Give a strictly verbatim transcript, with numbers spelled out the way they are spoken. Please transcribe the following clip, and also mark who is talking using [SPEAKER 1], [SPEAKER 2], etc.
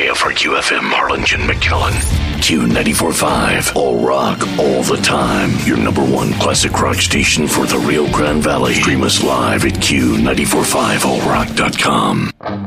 [SPEAKER 1] K F R Q F M, Harlingen, McKinley. Q ninety-four point five, all rock, all the time. Your number one classic rock station for the Rio Grande Valley. Stream us live at Q nine four five all rock dot com.